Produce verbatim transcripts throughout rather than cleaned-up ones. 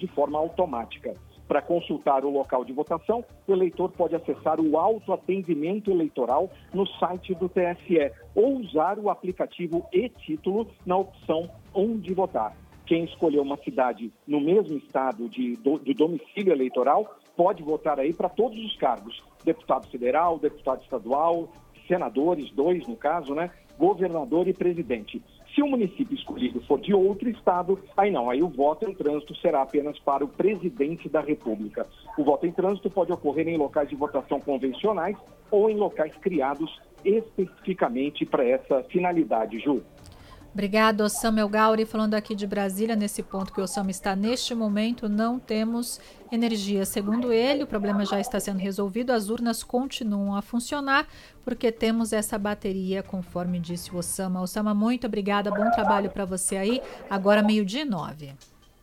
de forma automática. Para consultar o local de votação, o eleitor pode acessar o autoatendimento eleitoral no site do T S E ou usar o aplicativo e-Título na opção Onde Votar. Quem escolheu uma cidade no mesmo estado de, do, de domicílio eleitoral pode votar aí para todos os cargos. Deputado federal, deputado estadual, senadores, dois no caso, né? Governador e presidente. Se o município escolhido for de outro estado, aí não, aí o voto em trânsito será apenas para o presidente da República. O voto em trânsito pode ocorrer em locais de votação convencionais ou em locais criados especificamente para essa finalidade, Ju. Obrigado, Osama El Gauri, falando aqui de Brasília. Nesse ponto que o Osama está neste momento, não temos energia. Segundo ele, o problema já está sendo resolvido, as urnas continuam a funcionar porque temos essa bateria, conforme disse o Osama. Osama, muito obrigada, bom trabalho para você aí. Agora meio-dia e nove.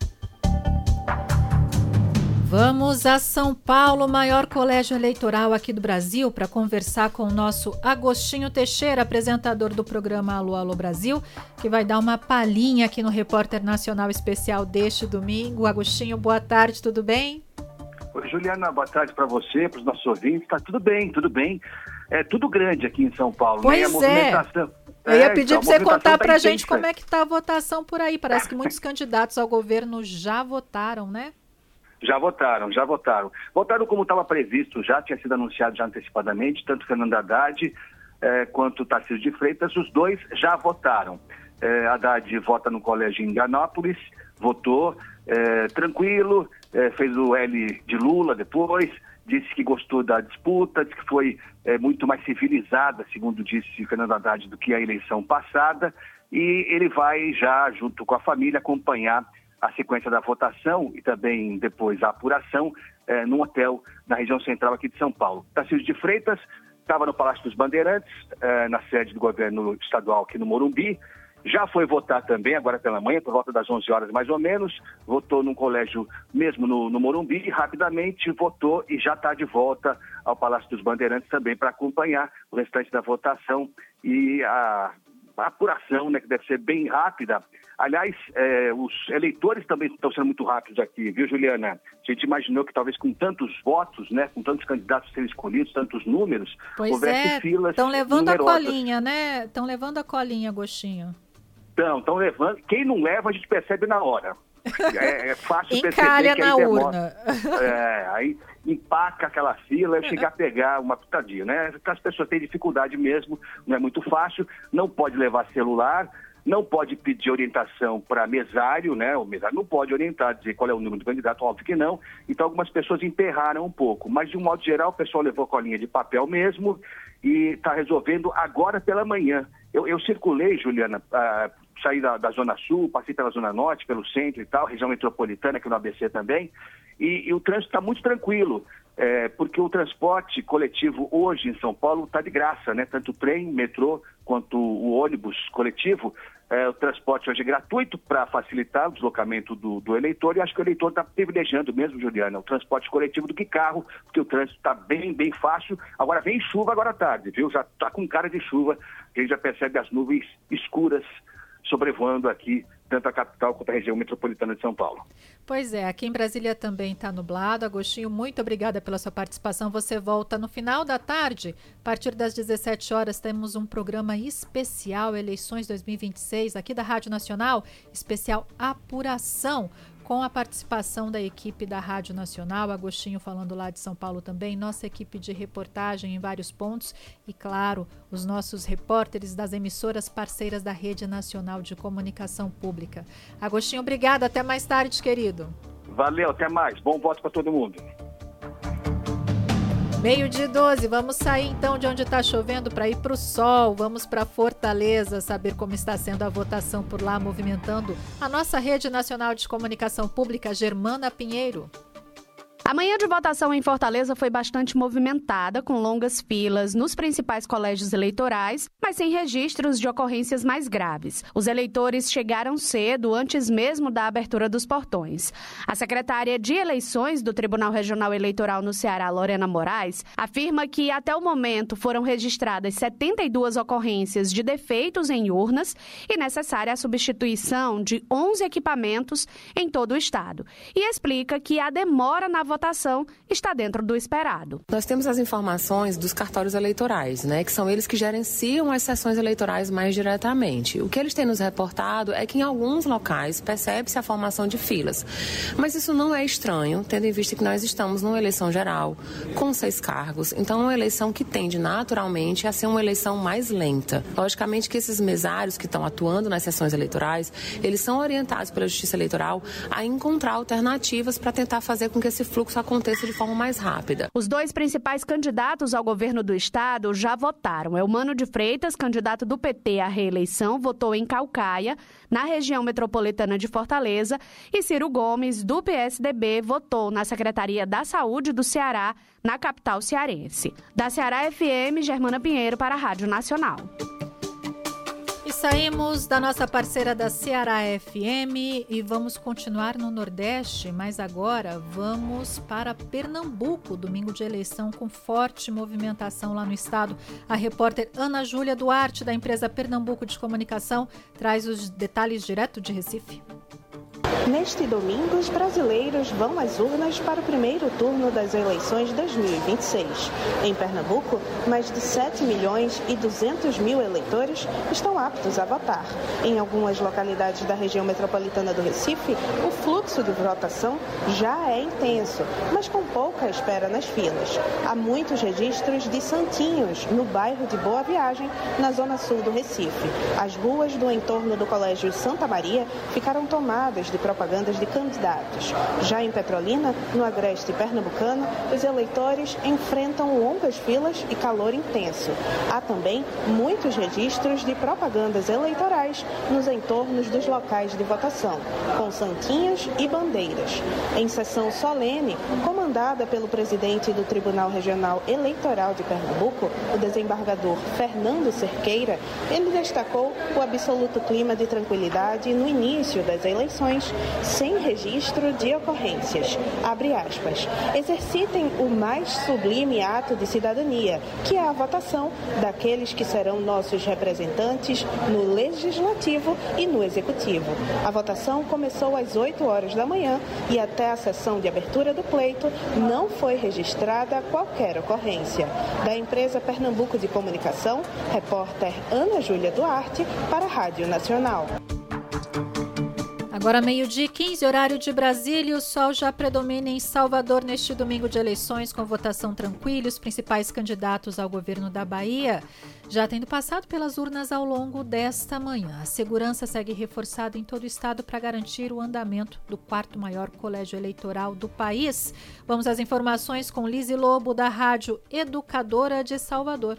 Vamos a São Paulo, maior colégio eleitoral aqui do Brasil, para conversar com o nosso Agostinho Teixeira, apresentador do programa Alô, Alô Brasil, que vai dar uma palhinha aqui no Repórter Nacional Especial deste domingo. Agostinho, boa tarde, tudo bem? Oi, Juliana, boa tarde para você, para os nossos ouvintes. Tá tudo bem, tudo bem. É tudo grande aqui em São Paulo, pois né? A movimentação... é. Eu ia pedir então, para você contar para a tá gente como é que está a votação por aí. Parece que muitos candidatos ao governo já votaram, né? Já votaram, já votaram. Votaram como estava previsto, já tinha sido anunciado já antecipadamente, tanto Fernando Haddad eh, quanto Tarcísio de Freitas, os dois já votaram. Eh, Haddad vota no colégio em Indianápolis, votou eh, tranquilo, eh, fez o L de Lula depois, disse que gostou da disputa, disse que foi eh, muito mais civilizada, segundo disse Fernando Haddad, do que a eleição passada, e ele vai já, junto com a família, acompanhar a sequência da votação e também depois a apuração eh, num hotel na região central aqui de São Paulo. Tarcísio de Freitas estava no Palácio dos Bandeirantes, eh, na sede do governo estadual aqui no Morumbi, já foi votar também, agora pela manhã, por volta das onze horas mais ou menos, votou num colégio mesmo no, no Morumbi, e rapidamente votou e já está de volta ao Palácio dos Bandeirantes também para acompanhar o restante da votação e a, a apuração, né, que deve ser bem rápida. Aliás, eh, os eleitores também estão sendo muito rápidos aqui, viu, Juliana? A gente imaginou que talvez com tantos votos, né, com tantos candidatos sendo escolhidos, tantos números, pois houvesse é, filas estão levando numerosas. a colinha, né? Estão levando a colinha, Agostinho. Então, estão levando. Quem não leva, a gente percebe na hora. É, é fácil Encalha perceber que na aí urna. Demora. É, aí empaca aquela fila e chega a pegar uma pitadinha, né? As pessoas têm dificuldade mesmo, não é muito fácil, não pode levar celular, não pode pedir orientação para mesário, né? O mesário não pode orientar, dizer qual é o número do candidato, óbvio que não. Então algumas pessoas emperraram um pouco, mas de um modo geral o pessoal levou a colinha de papel mesmo e está resolvendo agora pela manhã. Eu, eu circulei, Juliana, ah, saí da, da Zona Sul, passei pela Zona Norte, pelo centro e tal, região metropolitana, aqui no A B C também, e, e o trânsito está muito tranquilo, é, porque o transporte coletivo hoje em São Paulo está de graça, né? Tanto o trem, metrô, quanto o ônibus coletivo, é, o transporte hoje é gratuito para facilitar o deslocamento do, do eleitor, e acho que o eleitor está privilegiando mesmo, Juliana, o transporte coletivo do que carro, porque o trânsito está bem, bem fácil. Agora vem chuva agora à tarde, viu? Já está com cara de chuva, a gente já percebe as nuvens escuras sobrevoando aqui, tanto a capital quanto a região metropolitana de São Paulo. Pois é, aqui em Brasília também está nublado. Agostinho, muito obrigada pela sua participação. Você volta no final da tarde, a partir das dezessete horas, temos um programa especial Eleições dois mil e vinte e seis, aqui da Rádio Nacional, especial Apuração, com a participação da equipe da Rádio Nacional, Agostinho falando lá de São Paulo também, nossa equipe de reportagem em vários pontos e, claro, os nossos repórteres das emissoras parceiras da Rede Nacional de Comunicação Pública. Agostinho, obrigada. Até mais tarde, querido. Valeu, até mais. Bom voto para todo mundo. Meio-dia e doze, vamos sair então de onde está chovendo para ir para o sol, vamos para Fortaleza, saber como está sendo a votação por lá, movimentando a nossa Rede Nacional de Comunicação Pública, Germana Pinheiro. A manhã de votação em Fortaleza foi bastante movimentada, com longas filas nos principais colégios eleitorais, mas sem registros de ocorrências mais graves. Os eleitores chegaram cedo, antes mesmo da abertura dos portões. A secretária de Eleições do Tribunal Regional Eleitoral no Ceará, Lorena Moraes, afirma que até o momento foram registradas setenta e duas ocorrências de defeitos em urnas e necessária a substituição de onze equipamentos em todo o estado. E explica que a demora na votação está dentro do esperado. Nós temos as informações dos cartórios eleitorais, né, que são eles que gerenciam as sessões eleitorais mais diretamente. O que eles têm nos reportado é que em alguns locais percebe-se a formação de filas. Mas isso não é estranho, tendo em vista que nós estamos numa eleição geral, com seis cargos. Então, é uma eleição que tende naturalmente a ser uma eleição mais lenta. Logicamente que esses mesários que estão atuando nas sessões eleitorais, eles são orientados pela Justiça Eleitoral a encontrar alternativas para tentar fazer com que esse fluxo aconteça de forma mais rápida. Os dois principais candidatos ao governo do estado já votaram. Eumano de Freitas, candidato do P T à reeleição, votou em Caucaia, na região metropolitana de Fortaleza, e Ciro Gomes, do P S D B, votou na Secretaria da Saúde do Ceará, na capital cearense. Da Ceará F M, Germana Pinheiro para a Rádio Nacional. E saímos da nossa parceira da Ceará F M e vamos continuar no Nordeste, mas agora vamos para Pernambuco, domingo de eleição com forte movimentação lá no estado. A repórter Ana Júlia Duarte, da empresa Pernambuco de Comunicação, traz os detalhes direto de Recife. Neste domingo, os brasileiros vão às urnas para o primeiro turno das eleições de dois mil e vinte e seis. Em Pernambuco, mais de sete milhões e duzentos mil eleitores estão aptos a votar. Em algumas localidades da região metropolitana do Recife, o fluxo de votação já é intenso, mas com pouca espera nas filas. Há muitos registros de santinhos no bairro de Boa Viagem, na zona sul do Recife. As ruas do entorno do Colégio Santa Maria ficaram tomadas de propagandas de candidatos. Já em Petrolina, no agreste pernambucano, os eleitores enfrentam longas filas e calor intenso. Há também muitos registros de propagandas eleitorais nos entornos dos locais de votação, com santinhos e bandeiras. Em sessão solene, comandada pelo presidente do Tribunal Regional Eleitoral de Pernambuco, o desembargador Fernando Cerqueira, ele destacou o absoluto clima de tranquilidade no início das eleições, sem registro de ocorrências. Abre aspas. Exercitem o mais sublime ato de cidadania, que é a votação daqueles que serão nossos representantes no Legislativo e no Executivo. A votação começou às oito horas da manhã e até a sessão de abertura do pleito não foi registrada qualquer ocorrência. Da empresa Pernambuco de Comunicação, repórter Ana Júlia Duarte para a Rádio Nacional. Agora meio-dia e quinze, horário de Brasília, o sol já predomina em Salvador neste domingo de eleições, com votação tranquila. Os principais candidatos ao governo da Bahia já tendo passado pelas urnas ao longo desta manhã. A segurança segue reforçada em todo o estado para garantir o andamento do quarto maior colégio eleitoral do país. Vamos às informações com Lise Lobo, da Rádio Educadora de Salvador.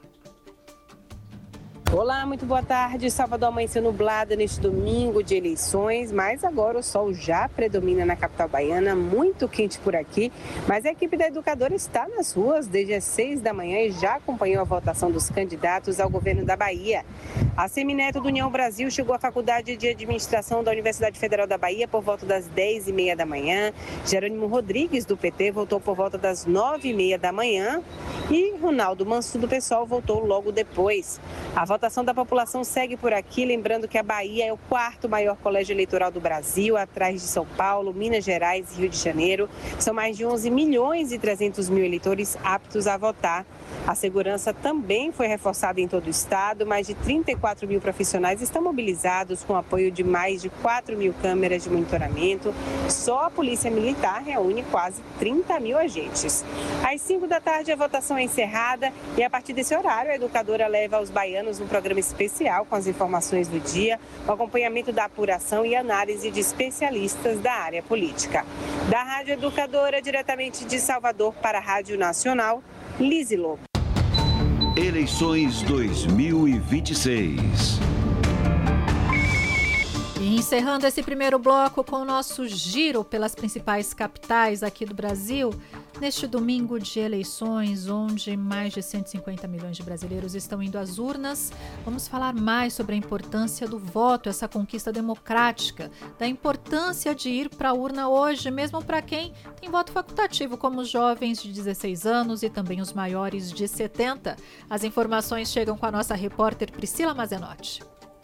Olá, muito boa tarde. Salvador amanheceu nublada neste domingo de eleições, mas agora o sol já predomina na capital baiana, muito quente por aqui, mas a equipe da Educadora está nas ruas desde as seis da manhã e já acompanhou a votação dos candidatos ao governo da Bahia. A Semineto do União Brasil chegou à Faculdade de Administração da Universidade Federal da Bahia por volta das dez e meia da manhã. Jerônimo Rodrigues, do P T, voltou por volta das nove e meia da manhã e Ronaldo Manso, do PSOL, voltou logo depois. A votação da população segue por aqui, lembrando que a Bahia é o quarto maior colégio eleitoral do Brasil, atrás de São Paulo, Minas Gerais e Rio de Janeiro. São mais de onze milhões e trezentos mil eleitores aptos a votar. A segurança também foi reforçada em todo o estado. Mais de trinta e quatro mil profissionais estão mobilizados com apoio de mais de quatro mil câmeras de monitoramento. Só a Polícia Militar reúne quase trinta mil agentes. Às cinco da tarde, a votação é encerrada e, a partir desse horário, a Educadora leva aos baianos um programa especial com as informações do dia, o acompanhamento da apuração e análise de especialistas da área política. Da Rádio Educadora, diretamente de Salvador para a Rádio Nacional, Lise Lobo. Eleições dois mil e vinte e seis. Em Encerrando esse primeiro bloco com o nosso giro pelas principais capitais aqui do Brasil, neste domingo de eleições, onde mais de cento e cinquenta milhões de brasileiros estão indo às urnas, vamos falar mais sobre a importância do voto, essa conquista democrática, da importância de ir para a urna hoje, mesmo para quem tem voto facultativo, como os jovens de dezesseis anos e também os maiores de setenta. As informações chegam com a nossa repórter Priscila Mazenotti.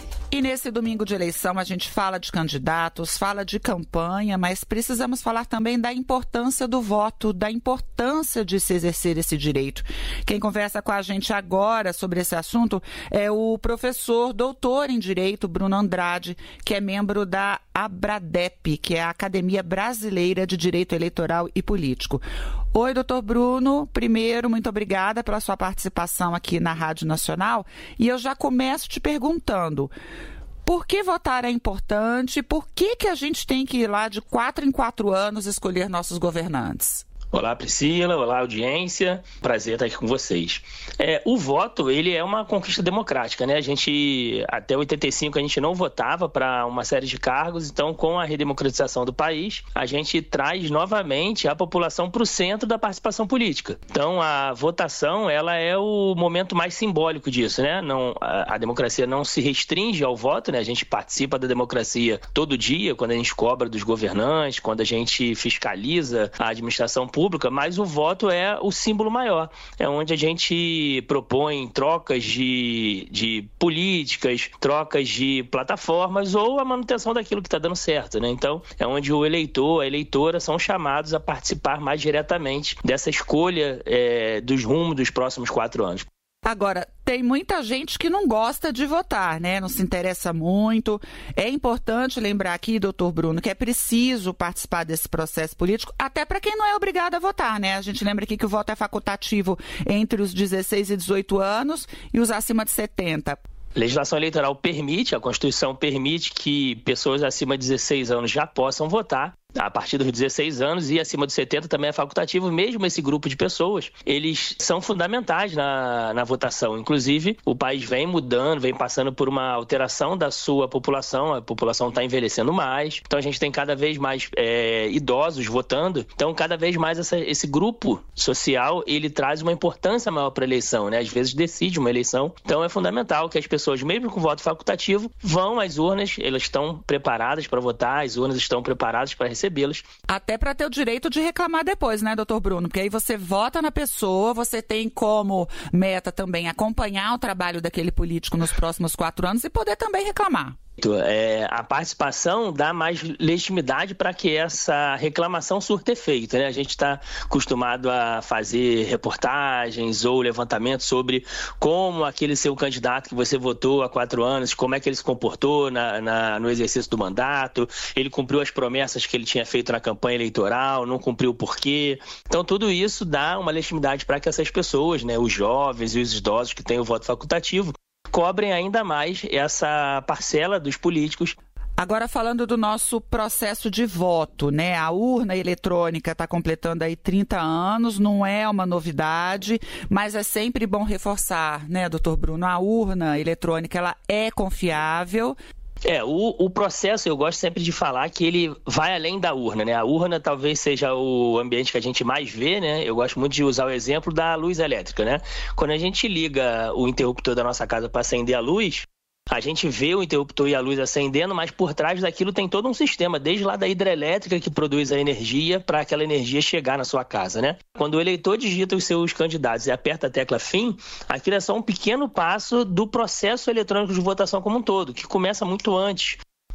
E nesse domingo de eleição a gente fala de candidatos, fala de campanha, mas precisamos falar também da importância do voto, da importância de se exercer esse direito. Quem conversa com a gente agora sobre esse assunto é o professor doutor em Direito, Bruno Andrade, que é membro da ABRADEP, que é a Academia Brasileira de Direito Eleitoral e Político. Oi, doutor Bruno. Primeiro, muito obrigada pela sua participação aqui na Rádio Nacional. E eu já começo te perguntando, por que votar é importante? Por que, que a gente tem que ir lá de quatro em quatro anos escolher nossos governantes? Olá, Priscila. Olá, audiência. Prazer estar aqui com vocês. É, o voto, ele é uma conquista democrática, né? A gente, até oitenta e cinco, a gente não votava para uma série de cargos, então, com a redemocratização do país, a gente traz novamente a população para o centro da participação política. Então, a votação, ela é o momento mais simbólico disso, né? Não, a, a democracia não se restringe ao voto, né? A gente participa da democracia todo dia, quando a gente cobra dos governantes, quando a gente fiscaliza a administração pública, pública, mas o voto é o símbolo maior. É onde a gente propõe trocas de, de políticas, trocas de plataformas ou a manutenção daquilo que está dando certo, né? Então, é onde o eleitor, a eleitora são chamados a participar mais diretamente dessa escolha é, dos rumos dos próximos quatro anos. Agora, tem muita gente que não gosta de votar, né? Não se interessa muito. É importante lembrar aqui, doutor Bruno, que é preciso participar desse processo político, até para quem não é obrigado a votar, né? A gente lembra aqui que o voto é facultativo entre os dezesseis e dezoito anos e os acima de setenta. A legislação eleitoral permite, a Constituição permite que pessoas acima de dezesseis anos já possam votar. A partir dos dezesseis anos e acima dos setenta também é facultativo, mesmo esse grupo de pessoas, eles são fundamentais na, na votação. Inclusive, o país vem mudando, vem passando por uma alteração da sua população, a população está envelhecendo mais, então a gente tem cada vez mais é, idosos votando, então cada vez mais essa, esse grupo social, ele traz uma importância maior para a eleição, né? Às vezes decide uma eleição, então é fundamental que as pessoas, mesmo com voto facultativo, vão às urnas, elas estão preparadas para votar, as urnas estão preparadas para receber recebê-los. Até para ter o direito de reclamar depois, né, doutor Bruno? Porque aí você vota na pessoa, você tem como meta também acompanhar o trabalho daquele político nos próximos quatro anos e poder também reclamar. É, a participação dá mais legitimidade para que essa reclamação surta efeito, né? A gente está acostumado a fazer reportagens ou levantamentos sobre como aquele seu candidato que você votou há quatro anos, como é que ele se comportou na, na, no exercício do mandato, ele cumpriu as promessas que ele tinha feito na campanha eleitoral, não cumpriu o porquê. Então tudo isso dá uma legitimidade para que essas pessoas, né, os jovens e os idosos que têm o voto facultativo, cobrem ainda mais essa parcela dos políticos. Agora, falando do nosso processo de voto, né? A urna eletrônica está completando aí trinta anos, não é uma novidade, mas é sempre bom reforçar, né, doutor Bruno? A urna eletrônica, ela é confiável. É, o, o processo, eu gosto sempre de falar que ele vai além da urna, né? A urna talvez seja o ambiente que a gente mais vê, né? Eu gosto muito de usar o exemplo da luz elétrica, né? Quando a gente liga o interruptor da nossa casa para acender a luz, a gente vê o interruptor e a luz acendendo, mas por trás daquilo tem todo um sistema, desde lá da hidrelétrica que produz a energia para aquela energia chegar na sua casa, né? Quando o eleitor digita os seus candidatos e aperta a tecla fim, aquilo é só um pequeno passo do processo eletrônico de votação como um todo, que começa muito antes,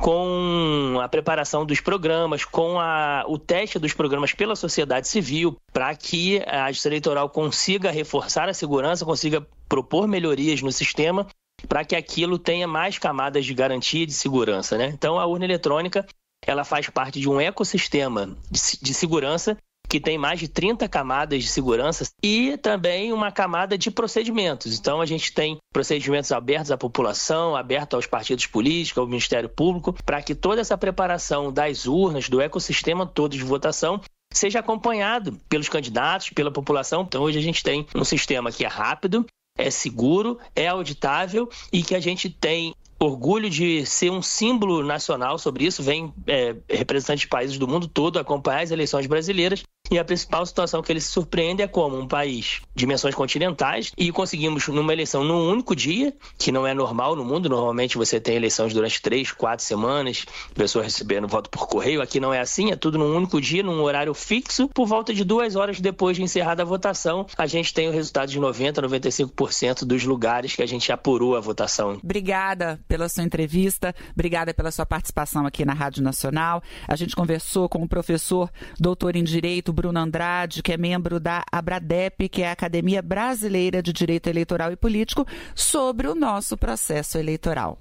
com a preparação dos programas, com a, o teste dos programas pela sociedade civil, para que a Justiça Eleitoral consiga reforçar a segurança, consiga propor melhorias no sistema, para que aquilo tenha mais camadas de garantia e de segurança, né? Então, a urna eletrônica, ela faz parte de um ecossistema de, de segurança que tem mais de trinta camadas de segurança e também uma camada de procedimentos. Então, a gente tem procedimentos abertos à população, abertos aos partidos políticos, ao Ministério Público, para que toda essa preparação das urnas, do ecossistema todo de votação, seja acompanhado pelos candidatos, pela população. Então, hoje a gente tem um sistema que é rápido, é seguro, é auditável e que a gente tem orgulho de ser um símbolo nacional sobre isso. Vem é, representantes de países do mundo todo acompanhar as eleições brasileiras. E a principal situação que ele se surpreende é como um país de dimensões continentais e conseguimos numa eleição num único dia, que não é normal no mundo. Normalmente você tem eleições durante três, quatro semanas, pessoas recebendo voto por correio. Aqui não é assim, é tudo num único dia, num horário fixo. Por volta de duas horas depois de encerrada a votação, a gente tem o resultado de noventa, noventa e cinco por cento dos lugares que a gente apurou a votação. Obrigada pela sua entrevista, obrigada pela sua participação aqui na Rádio Nacional. A gente conversou com o professor doutor em Direito, Bruno Andrade, que é membro da ABRADEP, que é a Academia Brasileira de Direito Eleitoral e Político, sobre o nosso processo eleitoral.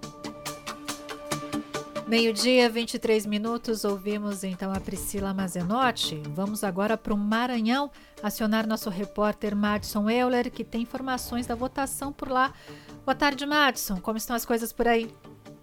Meio-dia, vinte e três minutos, ouvimos então a Priscila Mazenotti. Vamos agora para o Maranhão, acionar nosso repórter Madison Euler, que tem informações da votação por lá. Boa tarde, Madison. Como estão as coisas por aí?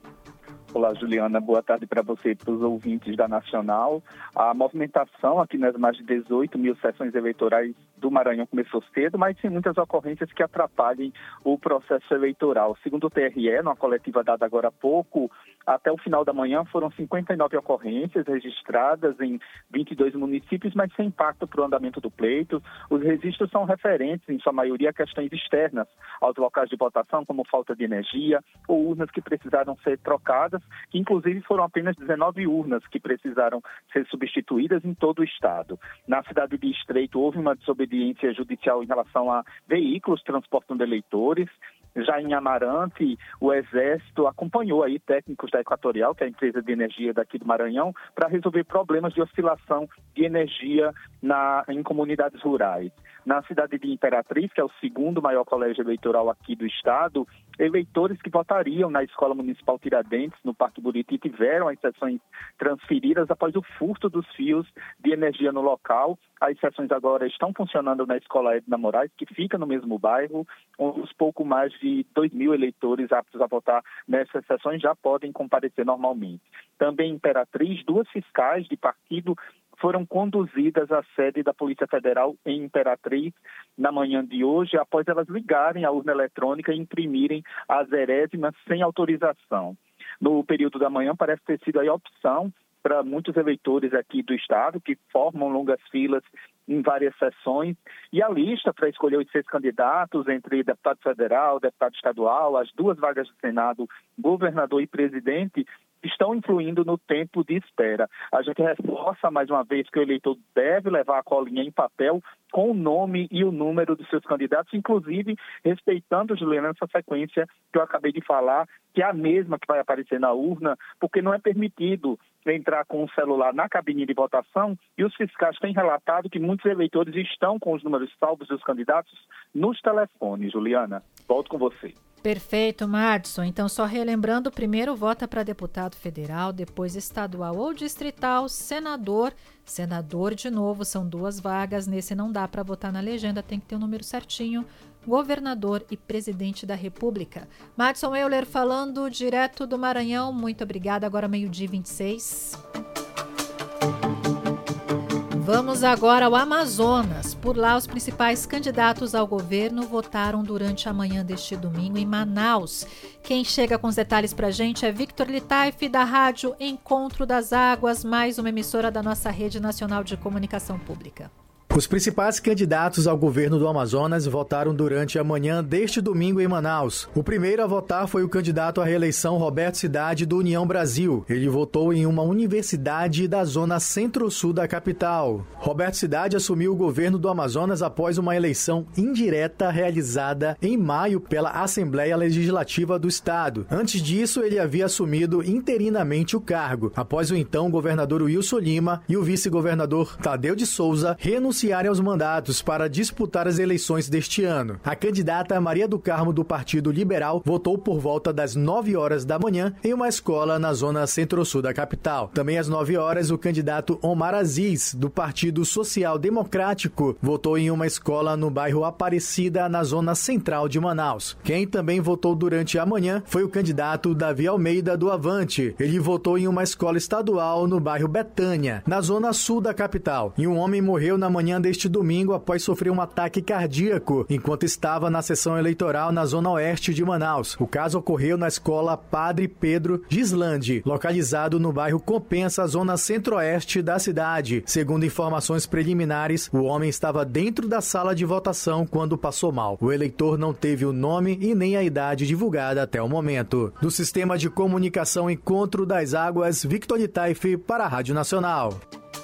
Olá, Juliana. Boa tarde para você e para os ouvintes da Nacional. A movimentação aqui nas mais de dezoito mil sessões eleitorais do Maranhão começou cedo, mas sem muitas ocorrências que atrapalhem o processo eleitoral. Segundo o T R E, numa coletiva dada agora há pouco, até o final da manhã foram cinquenta e nove ocorrências registradas em vinte e dois municípios, mas sem impacto para o andamento do pleito. Os registros são referentes, em sua maioria, a questões externas aos locais de votação, como falta de energia ou urnas que precisaram ser trocadas, que inclusive foram apenas dezenove urnas que precisaram ser substituídas em todo o estado. Na cidade de Estreito houve uma desobediência judicial em relação a veículos transportando eleitores. Já em Amarante, o Exército acompanhou aí técnicos da Equatorial, que é a empresa de energia daqui do Maranhão, para resolver problemas de oscilação de energia na, em comunidades rurais. Na cidade de Imperatriz, que é o segundo maior colégio eleitoral aqui do estado, eleitores que votariam na Escola Municipal Tiradentes, no Parque Buriti, tiveram as sessões transferidas após o furto dos fios de energia no local. As sessões agora estão funcionando na Escola Edna Moraes, que fica no mesmo bairro, onde os pouco mais de dois mil eleitores aptos a votar nessas sessões já podem comparecer normalmente. Também em Imperatriz, duas fiscais de partido foram conduzidas à sede da Polícia Federal em Imperatriz na manhã de hoje, após elas ligarem a urna eletrônica e imprimirem as erésimas sem autorização. No período da manhã parece ter sido a opção para muitos eleitores aqui do estado, que formam longas filas em várias sessões, e a lista para escolher os seis candidatos entre deputado federal, deputado estadual, as duas vagas do Senado, governador e presidente, estão influindo no tempo de espera. A gente reforça mais uma vez que o eleitor deve levar a colinha em papel com o nome e o número dos seus candidatos, inclusive respeitando, Juliana, essa sequência que eu acabei de falar, que é a mesma que vai aparecer na urna, porque não é permitido entrar com o celular na cabine de votação, e os fiscais têm relatado que muitos eleitores estão com os números salvos dos candidatos nos telefones. Juliana, volto com você. Perfeito, Madison. Então, só relembrando, primeiro vota para deputado federal, depois estadual ou distrital, senador, senador de novo, são duas vagas, nesse não dá para votar na legenda, tem que ter o número certinho, governador e presidente da República. Madison Euler falando direto do Maranhão, muito obrigada, agora meio-dia e vinte e seis. Vamos agora ao Amazonas. Por lá, os principais candidatos ao governo votaram durante a manhã deste domingo em Manaus. Quem chega com os detalhes para a gente é Victor Litaif, da rádio Encontro das Águas, mais uma emissora da nossa Rede Nacional de Comunicação Pública. Os principais candidatos ao governo do Amazonas votaram durante a manhã deste domingo em Manaus. O primeiro a votar foi o candidato à reeleição Roberto Cidade, do União Brasil. Ele votou em uma universidade da zona centro-sul da capital. Roberto Cidade assumiu o governo do Amazonas após uma eleição indireta realizada em maio pela Assembleia Legislativa do Estado. Antes disso, ele havia assumido interinamente o cargo, após o então governador Wilson Lima e o vice-governador Tadeu de Souza renunciarem aos mandatos para disputar as eleições deste ano. A candidata Maria do Carmo, do Partido Liberal, votou por volta das nove horas da manhã em uma escola na zona centro-sul da capital. Também às nove horas, o candidato Omar Aziz, do Partido Social Democrático, votou em uma escola no bairro Aparecida, na zona central de Manaus. Quem também votou durante a manhã foi o candidato Davi Almeida, do Avante. Ele votou em uma escola estadual no bairro Betânia, na zona sul da capital. E um homem morreu na manhã manhã deste domingo após sofrer um ataque cardíaco enquanto estava na sessão eleitoral na zona oeste de Manaus. O caso ocorreu na escola Padre Pedro Gislandi, localizado no bairro Compensa, zona centro-oeste da cidade. Segundo informações preliminares, o homem estava dentro da sala de votação quando passou mal. O eleitor não teve o nome e nem a idade divulgada até o momento. Do Sistema de Comunicação Encontro das Águas, Victor Taif para a Rádio Nacional.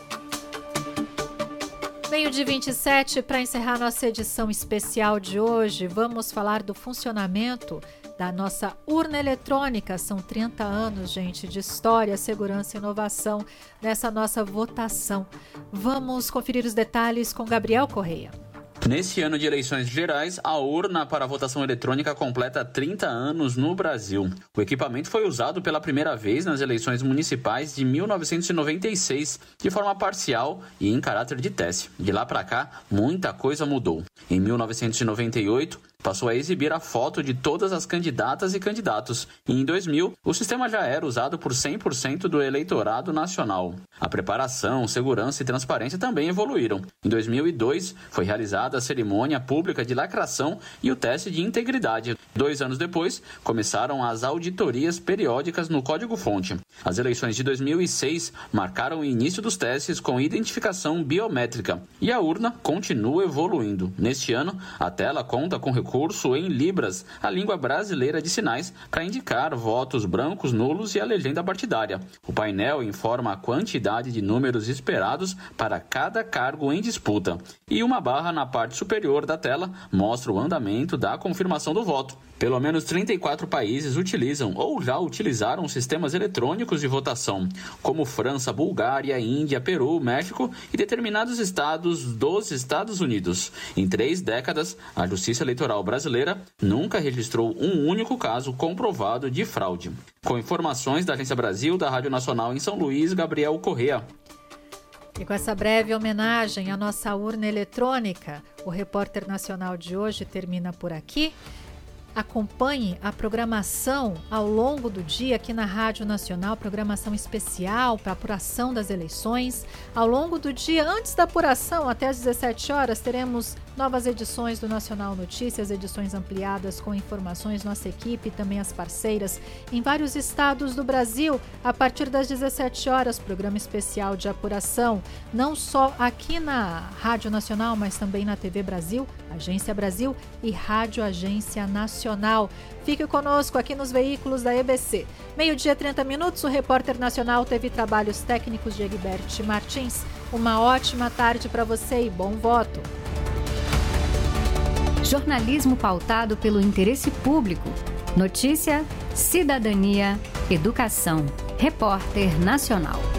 Meio-dia vinte e sete, para encerrar nossa edição especial de hoje, vamos falar do funcionamento da nossa urna eletrônica. São trinta anos, gente, de história, segurança e inovação nessa nossa votação. Vamos conferir os detalhes com Gabriel Correia. Nesse ano de eleições gerais, a urna para a votação eletrônica completa trinta anos no Brasil. O equipamento foi usado pela primeira vez nas eleições municipais de mil novecentos e noventa e seis, de forma parcial e em caráter de teste. De lá para cá, muita coisa mudou. Em mil novecentos e noventa e oito, passou a exibir a foto de todas as candidatas e candidatos. E em dois mil, o sistema já era usado por cem por cento do eleitorado nacional. A preparação, segurança e transparência também evoluíram. Em dois mil e dois, foi realizada a cerimônia pública de lacração e o teste de integridade. Dois anos depois, começaram as auditorias periódicas no código-fonte. As eleições de dois mil e seis marcaram o início dos testes com identificação biométrica. E a urna continua evoluindo. Neste ano, a tela conta com recursos curso em Libras, a língua brasileira de sinais, para indicar votos brancos, nulos e a legenda partidária. O painel informa a quantidade de números esperados para cada cargo em disputa. E uma barra na parte superior da tela mostra o andamento da confirmação do voto. Pelo menos trinta e quatro países utilizam ou já utilizaram sistemas eletrônicos de votação, como França, Bulgária, Índia, Peru, México e determinados estados dos Estados Unidos. Em três décadas, a Justiça Eleitoral brasileira nunca registrou um único caso comprovado de fraude. Com informações da Agência Brasil, da Rádio Nacional em São Luís, Gabriel Correia. E com essa breve homenagem à nossa urna eletrônica, o Repórter Nacional de hoje termina por aqui. Acompanhe a programação ao longo do dia aqui na Rádio Nacional, programação especial para a apuração das eleições. Ao longo do dia, antes da apuração, até às dezessete horas, teremos novas edições do Nacional Notícias, edições ampliadas com informações, nossa equipe e também as parceiras em vários estados do Brasil. A partir das dezessete horas, programa especial de apuração, não só aqui na Rádio Nacional, mas também na T V Brasil, Agência Brasil e Rádio Agência Nacional. Fique conosco aqui nos veículos da E B C. Meio-dia, trinta minutos, o Repórter Nacional teve trabalhos técnicos de Egberto Martins. Uma ótima tarde para você e bom voto. Jornalismo pautado pelo interesse público. Notícia, cidadania, educação. Repórter Nacional.